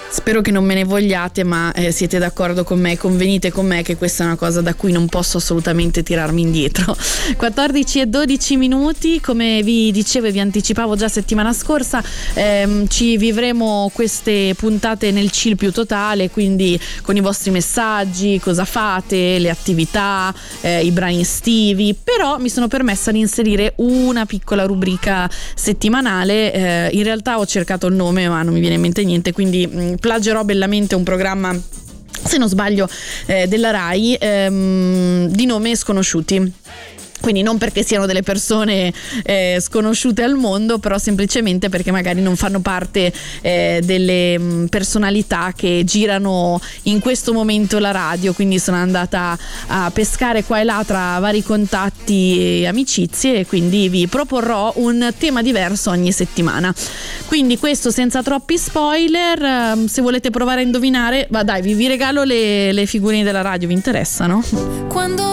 Spero che non me ne vogliate, ma siete d'accordo con me, convenite con me che questa è una cosa da cui non posso assolutamente tirarmi indietro. 14:12, come vi dicevo e vi anticipavo già settimana scorsa, ci vivremo queste puntate nel chill più totale, quindi con i vostri messaggi, cosa fate, le attività, i brani estivi, però mi sono permessa di inserire una piccola rubrica settimanale. In realtà ho cercato il nome ma non mi viene in mente niente, quindi plagierò bellamente un programma, se non sbaglio, della Rai, di nome Sconosciuti. Quindi non perché siano delle persone sconosciute al mondo, però semplicemente perché magari non fanno parte delle personalità che girano in questo momento la radio, quindi sono andata a pescare qua e là tra vari contatti e amicizie, e quindi vi proporrò un tema diverso ogni settimana. Quindi questo senza troppi spoiler. Se volete provare a indovinare, vi regalo le figurine della radio, vi interessano? Quando